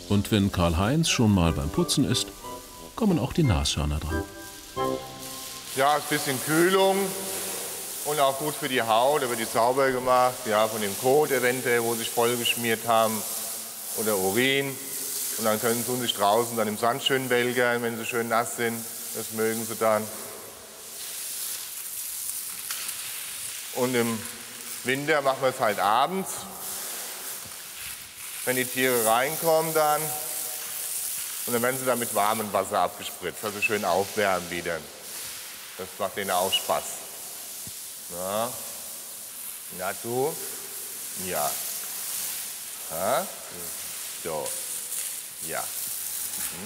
Und wenn Karl-Heinz schon mal beim Putzen ist, kommen auch die Nashörner dran. Ja, ein bisschen Kühlung und auch gut für die Haut, da wird die sauber gemacht, ja, von dem Kot eventuell, wo sie sich vollgeschmiert haben oder Urin. Und dann können sie sich draußen dann im Sand schön welgern, wenn sie schön nass sind. Das mögen sie dann. Und im Winter machen wir es halt abends, wenn die Tiere reinkommen dann. Und dann werden sie dann mit warmem Wasser abgespritzt, also schön aufwärmen wieder. Das macht denen auch Spaß. Na, na du? Ja. Ha? So. Ja.